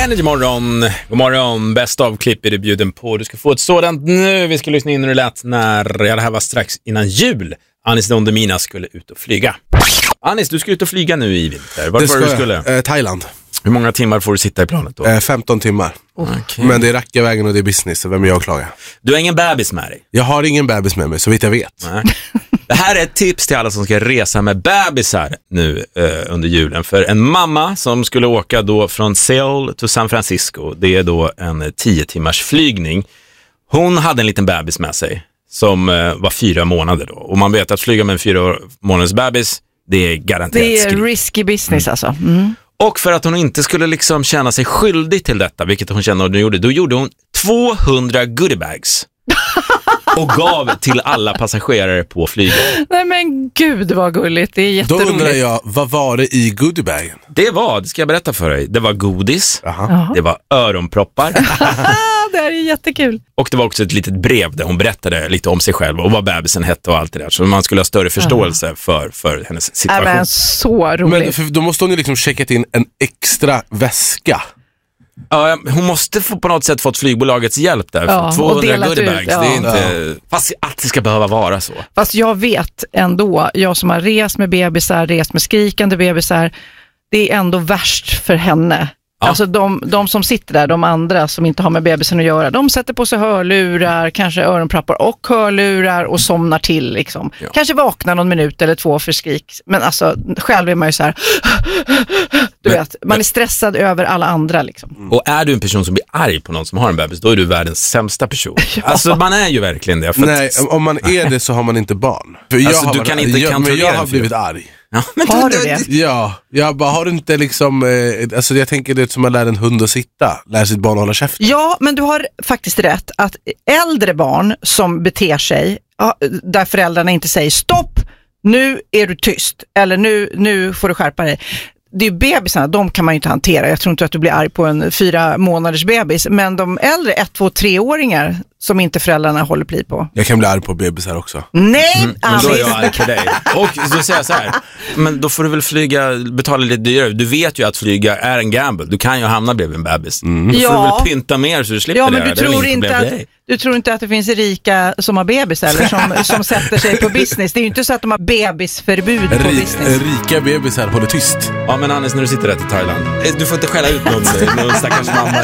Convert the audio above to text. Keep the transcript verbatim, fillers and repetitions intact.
Energy morgon. God morgon. Bäst av klipp är du bjuden på. Du ska få ett sådant nu. Vi ska lyssna in hur det lät när, ja, det här var strax innan jul. Anis Don Demina skulle ut och flyga. Anis, du ska ut och flyga nu i vinter. Vart var du skulle? Eh, Thailand. Hur många timmar får du sitta i planet då? Eh, femton timmar. Okay. Men det är rackarvägen och det är business, så vem är jag att klaga? Du har ingen bebis med dig? Jag har ingen bebis med mig, så vitt jag vet. Nej. Det här är ett tips till alla som ska resa med bebisar nu eh, under julen. För en mamma som skulle åka då från Seoul till San Francisco, det är då en tio timmars flygning. Hon hade en liten bebis med sig som eh, var fyra månader då. Och man vet att flyga med en fyra månaders bebis, det är garanterat Det är skrik. risky business mm. alltså. Mm. Och för att hon inte skulle liksom känna sig skyldig till detta, vilket hon kände att hon gjorde, då gjorde hon tvåhundra goodiebags och gav till alla passagerare på flyget. Nej men gud vad gulligt, det är jätteroligt. Då undrar jag, vad var det i goodiebagen? Det var, det ska jag berätta för dig, det var godis, Aha. det var öronproppar. Det här är jättekul. Och det var också ett litet brev där hon berättade lite om sig själv och vad bebisen hette och allt det där. Så man skulle ha större förståelse uh. för, för hennes situation. Ja, men så roligt. Men för, då måste hon ju liksom checkat in en extra väska. Ja, hon måste få på något sätt fått flygbolagets hjälp där. Ja, tvåhundra goodiebags, ut, ja. det är inte... Ja. Fast att det ska behöva vara så. Fast jag vet ändå, jag som har rest med bebisar, rest med skrikande bebisar, det är ändå värst för henne. Ja. Alltså de, de som sitter där, de andra som inte har med bebisen att göra, de sätter på sig hörlurar, kanske öronproppar och hörlurar och somnar till liksom. Ja. Kanske vaknar någon minut eller två för skrik. Men alltså, själv är man ju så här, du men, vet, man är stressad över alla andra liksom. Och är du en person som blir arg på någon som har en bebis, då är du världens sämsta person. Ja. Alltså man är ju verkligen det. För Nej, att... om man är det så har man inte barn. För jag alltså, har, du kan inte jag, men jag har blivit arg. Ja, men har du det? Ja, jag bara har du inte liksom eh, alltså jag tänker det är som att lära en hund att sitta, lära sitt barn att hålla käften. Ja, men du har faktiskt rätt att äldre barn som beter sig där föräldrarna inte säger stopp, nu är du tyst eller nu, nu får du skärpa dig. Det är ju bebisarna, de kan man ju inte hantera. Jag tror inte att du blir arg på en fyra månaders bebis. Men de äldre, ett, två, treåringar som inte föräldrarna håller pli på. Jag kan bli arg på bebisar också. Nej, mm, men då är jag arg på dig. Och då säger jag så här, men då får du väl flyga, betala lite dyrare. Du vet ju att flyga är en gamble. Du kan ju hamna bredvid en bebis. Mm. Då ja. får du väl pynta mer så du slipper ja, men det. Du det tror, inte att, du tror inte att det finns rika som har bebis eller som, som sätter sig på business. Det är ju inte så att de har bebisförbud på Ri- business. Rika bebisar håller tyst. Ja, men Anis, när du sitter där i Thailand, du får inte skälla ut någon, någon stackars mamma.